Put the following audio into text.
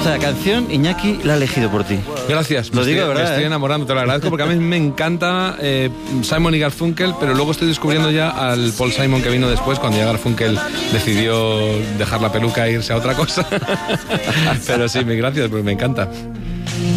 Esta canción, Iñaki, la ha elegido por ti. Gracias. Lo digo, ¿verdad? Me estoy enamorando, te lo agradezco, porque a mí me encanta Simon y Garfunkel, pero luego estoy descubriendo ya al Paul Simon que vino después, cuando ya Garfunkel decidió dejar la peluca e irse a otra cosa. Pero sí, gracias, porque me encanta.